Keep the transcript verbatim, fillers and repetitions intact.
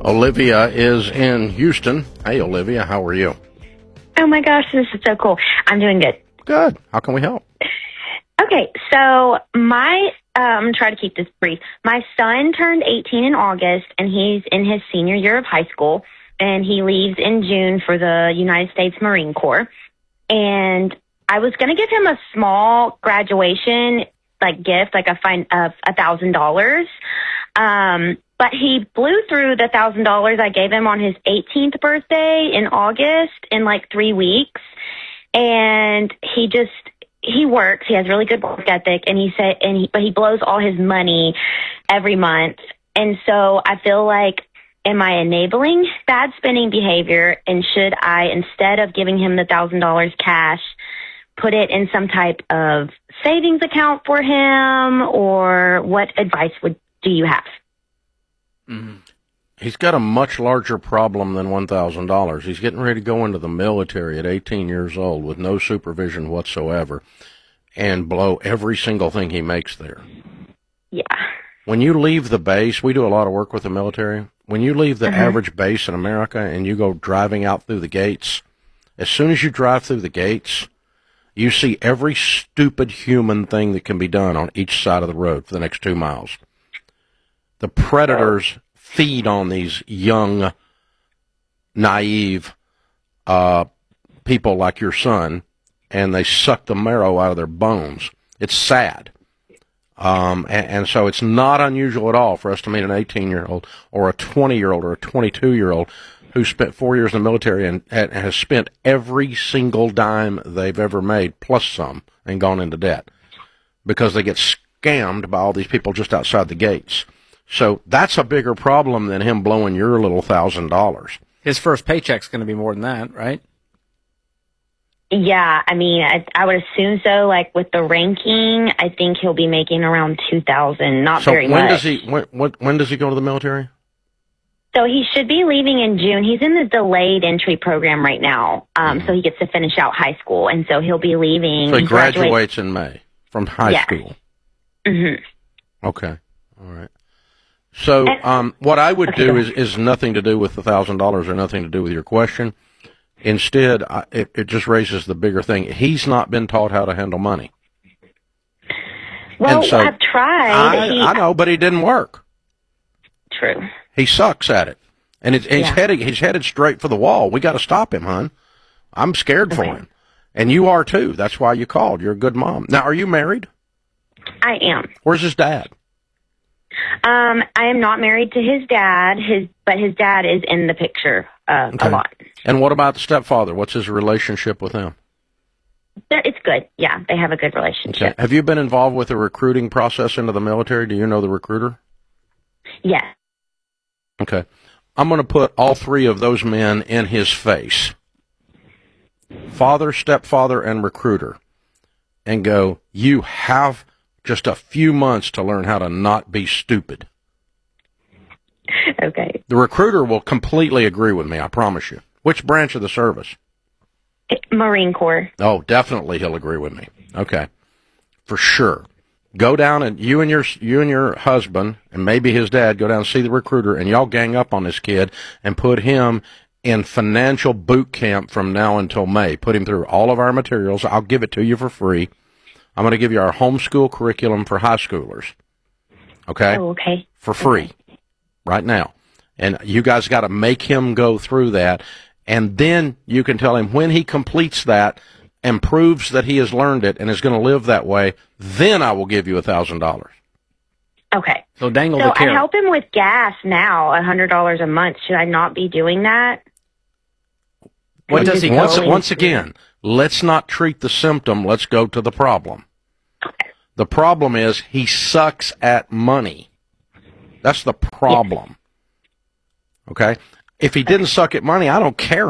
Olivia is in Houston. Hey, Olivia, how are you? Oh, my gosh, this is so cool. I'm doing good. Good. How can we help? Okay, so my, uh, I'm going to try to keep this brief. My son turned eighteen in August, and he's in his senior year of high school, and he leaves in June for the United States Marine Corps. And I was going to give him a small graduation, like, gift, like a fine of a thousand dollars. Um, but he blew through the thousand dollars I gave him on his eighteenth birthday in August in like three weeks. And he just, he works, he has really good work ethic, and he said, and he, but he blows all his money every month. And so I feel like, am I enabling bad spending behavior? And should I, instead of giving him the thousand dollars cash, put it in some type of savings account for him? Or what advice would do you have? Mm-hmm. He's got a much larger problem than one thousand dollars. He's getting ready to go into the military at eighteen years old with no supervision whatsoever and blow every single thing he makes there. Yeah. When you leave the base, we do a lot of work with the military. When you leave the mm-hmm. average base in America and you go driving out through the gates, as soon as you drive through the gates, you see every stupid human thing that can be done on each side of the road for the next two miles. The predators feed on these young, naive uh, people like your son, and they suck the marrow out of their bones. It's sad. Um, and, and so it's not unusual at all for us to meet an eighteen-year-old or a twenty-year-old or a twenty-two-year-old who spent four years in the military and, and has spent every single dime they've ever made, plus some, and gone into debt because they get scammed by all these people just outside the gates. So that's a bigger problem than him blowing your little thousand dollars. His first paycheck's going to be more than that, right? Yeah, I mean, I, I would assume so. Like with the ranking, I think he'll be making around two thousand. Not so very when much. Does he, when, when, when does he go to the military? So he should be leaving in June. He's in the delayed entry program right now, um, mm-hmm. so he gets to finish out high school, and so he'll be leaving. So he graduates graduates in May from high yeah. school. Mm-hmm. Okay, all right. So um, what I would okay, do is, is nothing to do with the thousand dollars or nothing to do with your question. Instead, I, it, it just raises the bigger thing. He's not been taught how to handle money. Well, so I've tried. I, he, I know, but he didn't work. True. He sucks at it, and, it, and he's yeah. headed he's headed straight for the wall. We got to stop him, hon. I'm scared okay. for him, and you are too. That's why you called. You're a good mom. Now, are you married? I am. Where's his dad? Um, I am not married to his dad. His but his dad is in the picture uh, okay. a lot. And what about the stepfather? What's his relationship with him? It's good. Yeah, they have a good relationship. Okay. Have you been involved with the recruiting process into the military? Do you know the recruiter? Yes. Okay. I'm going to put all three of those men in his face. Father, stepfather, and recruiter. And go, you have just a few months to learn how to not be stupid. Okay. The recruiter will completely agree with me, I promise you. Which branch of the service? Marine Corps. Oh, definitely he'll agree with me. Okay. For sure. Go down and you and your you and your husband and maybe his dad go down and see the recruiter, and y'all gang up on this kid and put him in financial boot camp from now until May. Put him through all of our materials. I'll give it to you for free. I'm going to give you our homeschool curriculum for high schoolers. Okay? Oh, okay. For free. Okay. Right now. And you guys got to make him go through that. And then you can tell him when he completes that and proves that he has learned it and is going to live that way, then I will give you a thousand dollars. Okay. So dangle so the carrot. I help him with gas now, a hundred dollars a month. Should I not be doing that? What does he go once, in? once again, let's not treat the symptom. Let's go to the problem. Okay. The problem is he sucks at money. That's the problem. Yes. Okay? If he didn't suck at money, I don't care.